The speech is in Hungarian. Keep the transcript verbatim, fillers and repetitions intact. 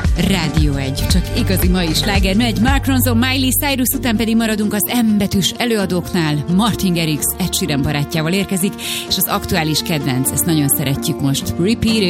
Rádió egy, csak igazi mai sláger megy. Mark Ronson, Miley Cyrus, után pedig maradunk az M betűs előadóknál. Martin Garrix Ed Sheeran barátjával érkezik, és az aktuális kedvenc, ezt nagyon szeretjük most. Repeat